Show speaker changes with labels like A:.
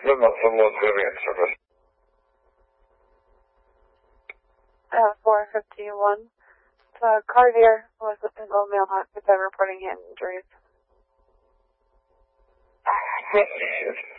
A: Plymouth and Lord Vivian service.
B: 451. Cartier was a single male occupant reporting hand injuries.
A: Shit.